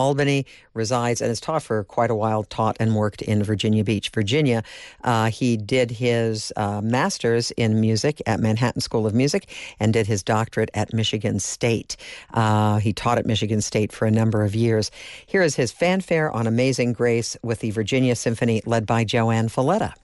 Albany, resides and has taught for quite a while, taught and worked in Virginia Beach, Virginia. He did his master's in music at Manhattan School of Music and did his doctorate at Michigan State. He taught at Michigan State for a number of years. Here is his fanfare on Amazing Grace with the Virginia Symphony led by Joanne Falletta.